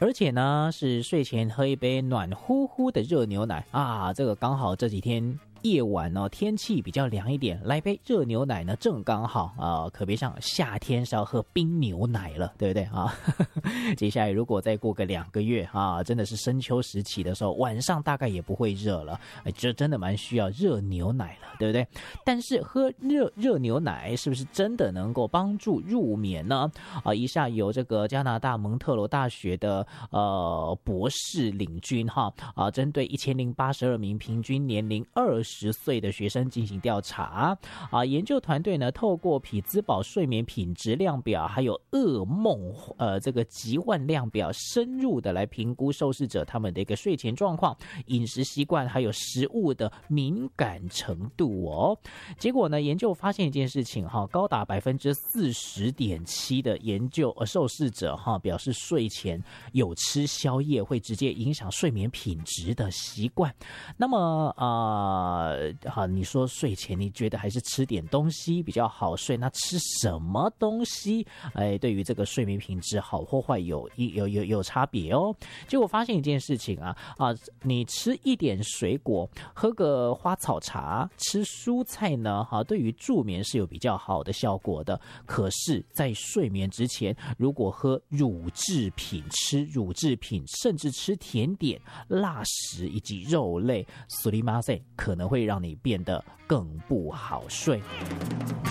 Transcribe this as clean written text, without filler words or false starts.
而且呢是睡前喝一杯暖乎乎的热牛奶啊，这个刚好这几天夜晚呢，天气比较凉一点，来杯热牛奶呢，正刚好啊，可别上夏天是要喝冰牛奶了，对不对啊？接下来如果再过个2个月啊，真的是深秋时期的时候，晚上大概也不会热了，这真的蛮需要热牛奶了，对不对？但是喝热牛奶是不是真的能够帮助入眠呢？啊，以下有这个加拿大蒙特罗大学的博士领军哈啊，针对1082名平均年龄20岁的学生进行调查啊，研究团队呢透过匹兹堡睡眠品质量表还有噩梦这个疾患量表，深入的来评估受试者他们的一个睡前状况、饮食习惯还有食物的敏感程度哦。结果呢，研究发现一件事情哈，高达40.7%的研究受试者哈表示睡前有吃宵夜会直接影响睡眠品质的习惯。那么好，你说睡前你觉得还是吃点东西比较好睡，那吃什么东西对于这个睡眠品质好或坏有差别哦。结果发现一件事情你吃一点水果，喝个花草茶，吃蔬菜呢对于助眠是有比较好的效果的。可是在睡眠之前，如果喝乳制品，吃乳制品甚至吃甜点、辣食以及肉类，可能会让你变得更不好睡。